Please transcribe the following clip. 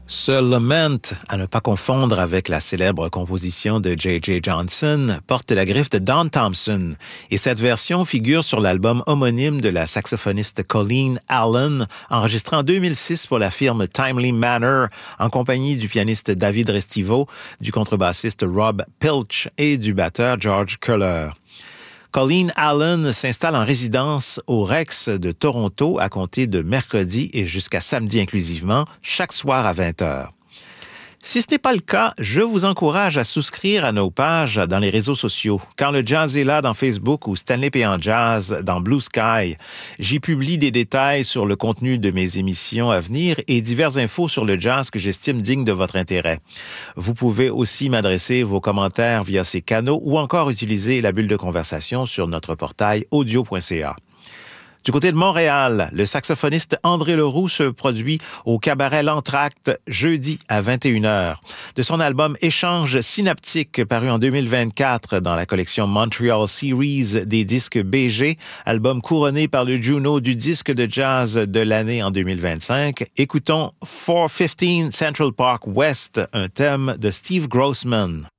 Ce Lament, à ne pas confondre avec la célèbre composition de J.J. Johnson, porte la griffe de Don Thompson, et cette version figure sur l'album homonyme de la saxophoniste Colleen Allen, enregistré en 2006 pour la firme Timely Manor, en compagnie du pianiste David Restivo, du contrebassiste Rob Pilch et du batteur George Köhler. Colleen Allen s'installe en résidence au Rex de Toronto à compter de mercredi et jusqu'à samedi inclusivement, chaque soir à 20h. Si ce n'est pas le cas, je vous encourage à souscrire à nos pages dans les réseaux sociaux. Quand le jazz est là dans Facebook ou Stanley P. en Jazz dans Blue Sky, j'y publie des détails sur le contenu de mes émissions à venir et diverses infos sur le jazz que j'estime digne de votre intérêt. Vous pouvez aussi m'adresser vos commentaires via ces canaux ou encore utiliser la bulle de conversation sur notre portail audio.ca. Du côté de Montréal, le saxophoniste André Leroux se produit au cabaret L'Entracte jeudi à 21h. De son album Échange synaptique paru en 2024 dans la collection Montreal Series des disques BG, album couronné par le Juno du disque de jazz de l'année en 2025, écoutons 415 Central Park West, un thème de Steve Grossman.